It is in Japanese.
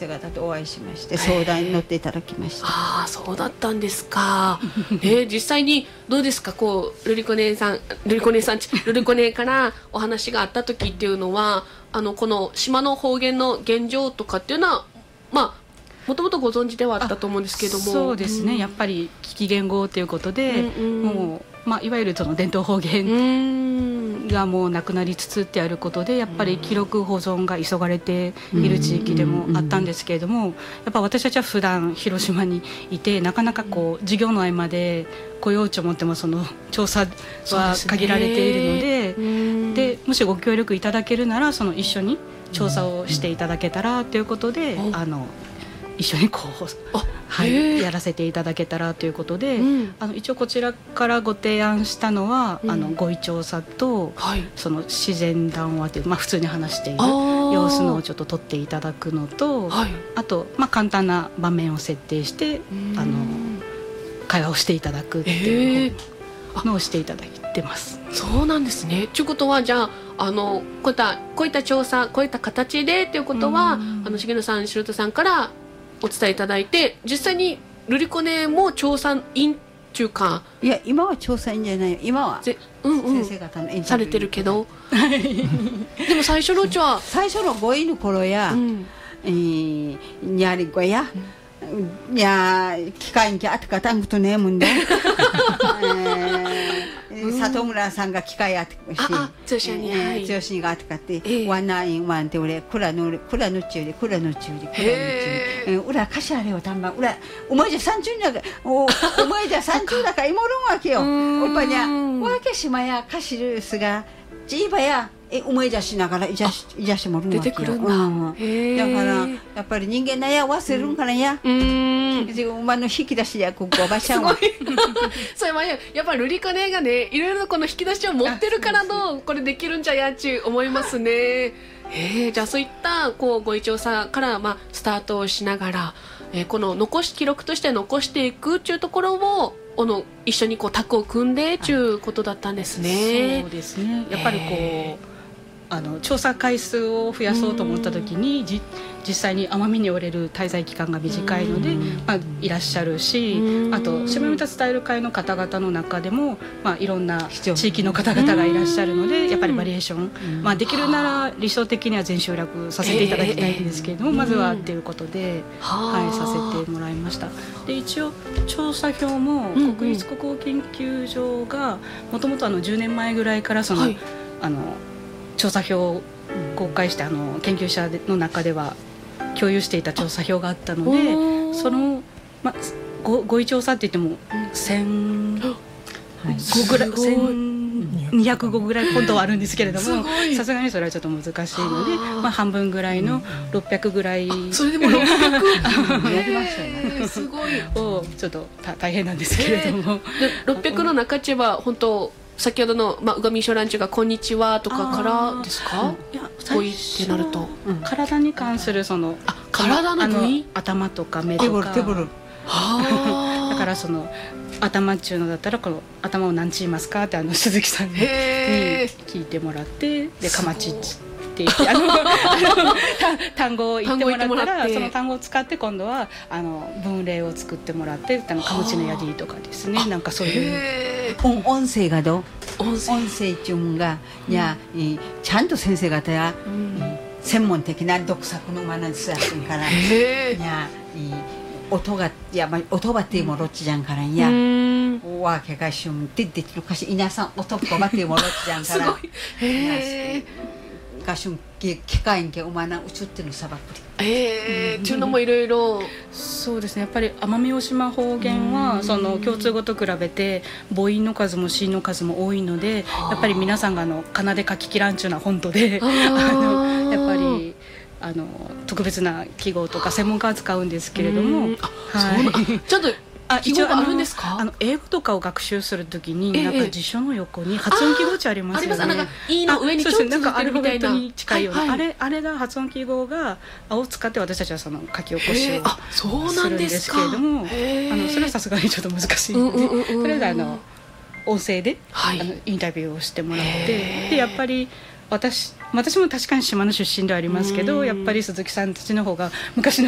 生方とお会いしまして、相談に乗っていただきました。 ああ、そうだったんですか。実際にどうですか、こうルリコ姉からお話があった時っていうのは、この島の方言の現状とかっていうのは、まあもともとご存知ではあったと思うんですけども。 そうですね、やっぱり聞き言語ということで、もう、いわゆるその伝統方言がもうなくなりつつってあることで、やっぱり記録保存が急がれている地域でもあったんですけれども、やっぱ私たちは普段広島にいて、なかなかこう授業の合間で来ようと思ってもその調査は限られているので、もしご協力いただけるならその一緒に調査をしていただけたらということで、一緒にこう、やらせていただけたらということで、一応こちらからご提案したのは、ご意調査と、その自然談話という、普通に話している様子のをちょっと撮っていただくのと、あと、簡単な場面を設定して、会話をしていただくっていうのをしていただいてます。 そうなんですね。ということは、じゃあこういった調査、こういった形でということは、重野さん、城戸さんからお伝えいただいて、実際にルリコネも調査員っていうか、 いや、今は調査員じゃないよ、今は先生方のインタビューされてるけどでも最初のうちは最初の5位の頃や、にゃりこや、야 기가인게 아트가당 것도 내문데 사토무라 상가 기가에 아트가시 저신이가 아트가때 와나잉만테 우리 쿠라누치우리 우라 카시아레오 담방 우라 오마이자 산주냐가 오마이자 산주다가 이모롱와케요 오빠냐 와케시마야 카시르스가 찌바야思い出しながらいじゃしもるわけよ。出てくるんだ。だからやっぱり人間悩わせるんからや。馬の引き出しやここばしゃんは。 それはやっぱりルリカネがね、いろいろこの引き出しを持ってるからのこれできるんじゃやっちゅう思いますね。じゃあそういったこうご意調査からスタートをしながら、この記録として残していくっていうところを一緒にこうタッグを組んでっていうことだったんですね。 そうですね。やっぱりこう調査回数を増やそうと思った時に実際に奄美におれる滞在期間が短いので、いらっしゃるし、あと島唄伝える会の方々の中でも、いろんな地域の方々がいらっしゃるので、やっぱりバリエーション、できるなら理想的には全集約させていただきたいんですけれども、まずはっていうことで、させてもらいました。で一応調査票も国立国語研究所がもともと10年前ぐらいから調査票を公開して研究者の中では共有していた調査票があったので、その、ご意調査って言っても1205ぐらい本当はあるんですけれども、さすがにそれはちょっと難しいので、半分ぐらいの600ぐらい、 それでも600 やりましたね。 すごい。 ちょっと大変なんですけれども、 600の中地は本当先ほどのうがみしょランチがこんにちはとかからですか？ いや、 こういってなると、 体に関する体の部位、 頭とか目とか、だから頭っちゅうのだったらこの頭を何ち言いますかって鈴木さんに聞いてもらって、でかまちって言って単語を言ってもらったら、その単語を使って今度は文例を作ってもらって、かむちのやりとかですね、なんかそういう音声がどう音声っていうのがちゃんと先生方や専門的な読作の学びすらするから音が音ばっていうもろっちじゃんからやわけがしゅんってできるかし皆さん音ばばっていうもろっちじゃんからがしゅん機械におまなうちってのさばくりっていうのもいろいろ。 そうですね。やっぱり奄美大島方言は共通語と比べて母音の数も子音の数も多いので、やっぱり皆さんがかなで書ききらんちゅうのは本当で、やっぱり特別な記号とか専門家は使うんですけれども、 ちゃんと記号があるんですか？ 英語とかを学習するときになんか辞書の横に発音記号値ありますよね。 なんか E の上にちょっとついてるみたいな。なんかアルファベットに近いような、あれが発音記号を使って私たちは書き起こしをするんですけれども、それはさすがにちょっと難しいので、とりあえず音声でインタビューをしてもらって、でやっぱり私も確かに島の出身ではありますけど、やっぱり鈴木さんたちの方が昔の